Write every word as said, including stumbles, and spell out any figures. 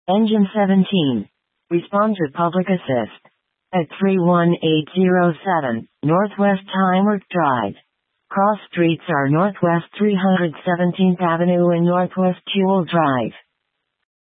Engine seventeen. Respond to public assist. At three one eight zero seven, Northwest Timework Drive. Cross streets are Northwest three hundred seventeenth Avenue and Northwest Jewel Drive.